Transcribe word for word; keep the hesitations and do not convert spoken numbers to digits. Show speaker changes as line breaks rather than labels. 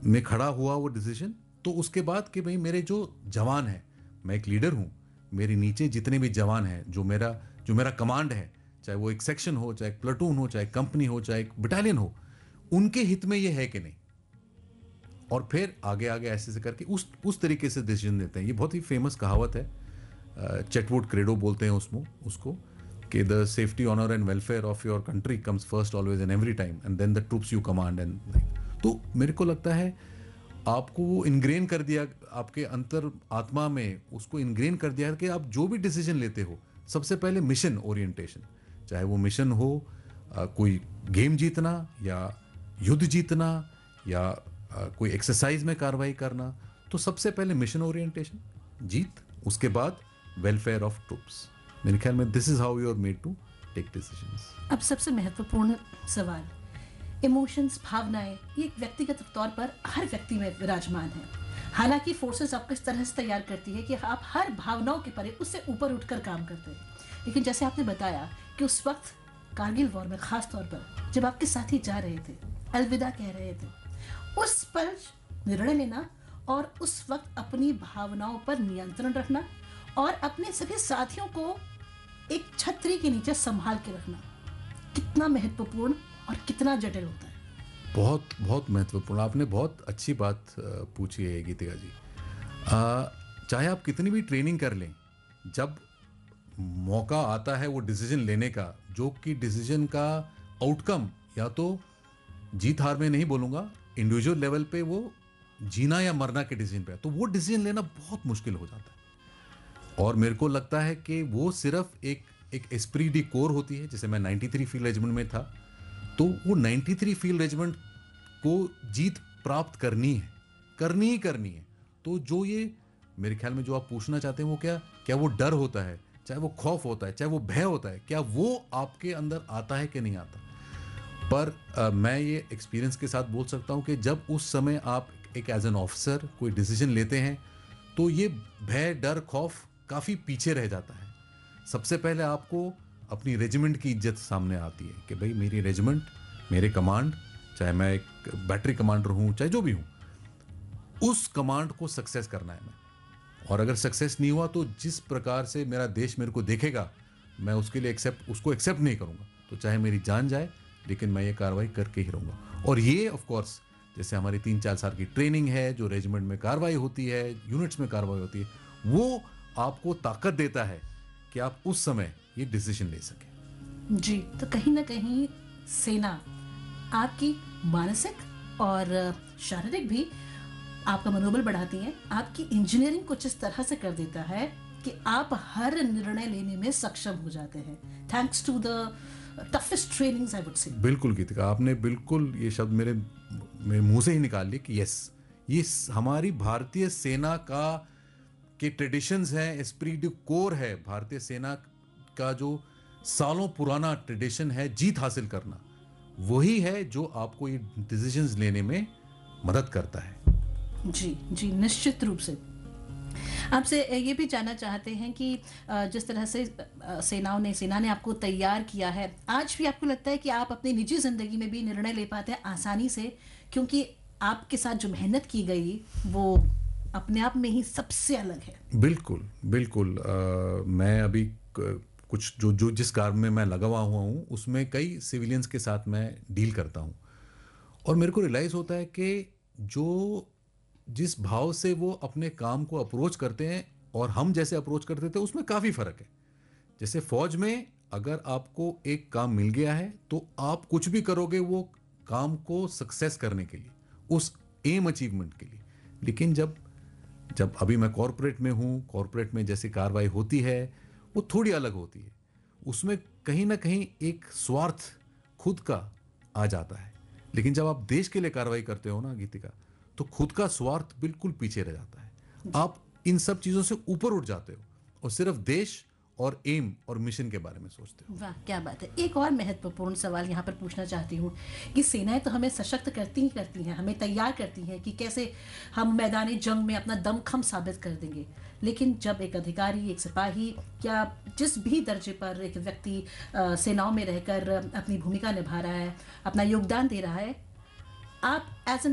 में खड़ा हुआ वो डिसीजन, तो उसके बाद कि भाई मेरे जो जवान हैं, मैं एक लीडर हूँ, मेरे नीचे जितने भी जवान हैं, जो मेरा जो मेरा कमांड है, चाहे वो एक सेक्शन हो, चाहे एक प्लेटून हो, चाहे कंपनी हो, चाहे एक बटालियन हो, उनके हित में ये है कि नहीं, और फिर आगे आगे ऐसे से करके उस उस तरीके से डिसीजन देते हैं। ये बहुत ही फेमस कहावत है, चेटवुड क्रेडो बोलते हैं उसमें उसको, कि the safety honour and welfare of your country comes first always and every time and then the troops you command and. तो मेरे को लगता है आपको वो इनग्रेन कर दिया, आपके अंतर आत्मा में उसको इनग्रेन कर दिया कि आप जो भी डिसीजन लेते हो सबसे पहले मिशन ओरिएंटेशन, चाहे वो मिशन हो आ, कोई गेम जीतना या युद्ध जीतना या आ, कोई एक्सरसाइज में कार्रवाई करना, तो सबसे पहले मिशन ओरिएंटेशन जीत, उसके बाद वेलफेयर ऑफ ट्रूप्स। मेरे ख्याल में this is how you are made to take decisions.
अब सबसे महत्वपूर्ण सवाल, इमोशंस, भावनाएं, ये एक व्यक्तिगत तौर पर हर व्यक्ति में विराजमान है। हालांकि फोर्सेस आपको इस तरह से तैयार करती है कि आप हर भावनाओं के परे उससे ऊपर उठकर काम करते हैं, लेकिन जैसे आपने बताया कि उस वक्त कारगिल वॉर में खास तौर पर जब आपके साथी जा रहे थे, अलविदा कह रहे थे, उस पर निर्णय लेना और उस वक्त अपनी भावनाओं पर नियंत्रण रखना और अपने सभी साथियों को एक छतरी के नीचे संभाल के रखना कितना महत्वपूर्ण और कितना जटिल होता है।
बहुत बहुत महत्वपूर्ण, आपने बहुत अच्छी बात पूछी है गीतिका जी। आ, चाहे आप कितनी भी ट्रेनिंग कर लें, जब मौका आता है वो डिसीजन लेने का, जो कि डिसीजन का आउटकम या तो जीत हार में नहीं बोलूँगा, इंडिविजुअल लेवल पे वो जीना या मरना के डिसीजन पे, तो वो डिसीजन लेना बहुत मुश्किल हो जाता है। और मेरे को लगता है कि वो सिर्फ एक एक एस्प्री डी कोर होती है। जैसे मैं तिरानवे फील्ड रेजिमेंट में था, तो वो तिरानवे फील्ड रेजिमेंट को जीत प्राप्त करनी है, करनी ही करनी है। तो जो ये मेरे ख्याल में जो आप पूछना चाहते हैं वो क्या क्या वो डर होता है, चाहे वो खौफ होता है, चाहे वो भय होता है, क्या वो आपके अंदर आता है कि नहीं आता। पर आ, मैं ये एक्सपीरियंस के साथ बोल सकता हूँ कि जब उस समय आप एक एज एन ऑफिसर कोई डिसीजन लेते हैं, तो ये भय, डर, खौफ काफ़ी पीछे रह जाता है। सबसे पहले आपको अपनी रेजिमेंट की इज्जत सामने आती है कि भाई मेरी रेजिमेंट, मेरे कमांड, चाहे मैं एक बैटरी कमांडर हूँ, चाहे जो भी हूँ, उस कमांड को सक्सेस करना है मैं। और अगर सक्सेस नहीं हुआ तो जिस प्रकार से मेरा देश मेरे को देखेगा, मैं उसके लिए एक्सेप्ट उसको एक्सेप्ट नहीं करूँगा। तो चाहे मेरी जान जाए, लेकिन मैं ये कार्रवाई करके ही रहूँगा। और ये ऑफ कोर्स जैसे हमारी तीन चार साल की ट्रेनिंग है, जो रेजिमेंट में कार्रवाई होती है, यूनिट्स में कार्रवाई होती है, वो आपको ताकत देता है कि आप उस समय ये डिसीजन ले सकें।
जी, तो कहीं ना कहीं सेना आपकी मानसिक और शारीरिक भी आपका मनोबल बढ़ाती है, आपकी इंजीनियरिंग कुछ इस तरह से कर देता है कि आप हर निर्णय लेने में सक्षम हो जाते हैं, thanks to the toughest trainings I would say.
बिल्कुल गीतिका, आपने बिल्कुल ये शब्द मेरे मेरे मुंह से ही निकाल लिए कि यस, ये हमारी भारतीय सेना का के ट्रेडिशंस हैं, एस्प्री डू कोर है। भारतीय सेना का जो सालों पुराना ट्रेडिशन है जीत हासिल करना, वही है जो आपको ये डिसीजंस लेने में मदद करता है।
जी जी, निश्चित रूप से। आपसे ये भी जानना चाहते हैं कि जिस तरह से सेनाओं ने सेना ने आपको तैयार किया है, आज भी आपको लगता है कि आप अपनी निजी जिंदगी में भी निर्णय ले पाते हैं आसानी से, क्योंकि आपके साथ जो मेहनत की गई वो अपने आप में ही सबसे अलग है।
बिल्कुल बिल्कुल। आ, मैं अभी कुछ जो जो जिस काम में मैं लगा हुआ हूँ उसमें कई सिविलियंस के साथ मैं डील करता हूँ, और मेरे को रियलाइज़ होता है कि जो जिस भाव से वो अपने काम को अप्रोच करते हैं और हम जैसे अप्रोच करते थे, उसमें काफ़ी फ़र्क है। जैसे फ़ौज में अगर आपको एक काम मिल गया है तो आप कुछ भी करोगे वो काम को सक्सेस करने के लिए, उस एम अचीवमेंट के लिए। लेकिन जब जब अभी मैं कॉरपोरेट में हूँ, कॉरपोरेट में जैसी कार्रवाई होती है वो थोड़ी अलग होती है। उसमें कहीं ना कहीं एक स्वार्थ खुद का आ जाता है। लेकिन जब आप देश के लिए कार्रवाई करते हो ना गीतिका, तो खुद का स्वार्थ बिल्कुल पीछे रह जाता है। आप इन सब चीज़ों से ऊपर उठ जाते हो और सिर्फ देश और एम और मिशन के बारे में सोचते हो।
वाह, क्या बात है। एक और महत्वपूर्ण सवाल यहाँ पर पूछना चाहती हूँ कि सेनाएं तो हमें सशक्त करती ही करती हैं, हमें तैयार करती हैं कि कैसे हम मैदानी जंग में अपना दमखम साबित कर देंगे। लेकिन जब एक अधिकारी, एक सिपाही या जिस भी दर्जे पर एक व्यक्ति सेनाओं में रहकर अपनी भूमिका निभा रहा है, अपना योगदान दे रहा है, आप एज एन